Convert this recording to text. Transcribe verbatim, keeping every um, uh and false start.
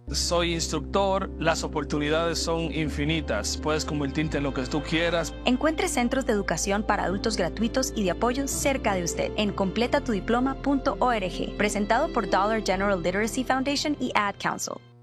Soy instructor, las oportunidades son infinitas. Puedes convertirte en lo que tú quieras. Encuentre centros de educación para adultos gratuitos y de apoyo cerca de usted en completa tu diploma punto org, presentado por Dollar General Literacy Foundation y Ad Council.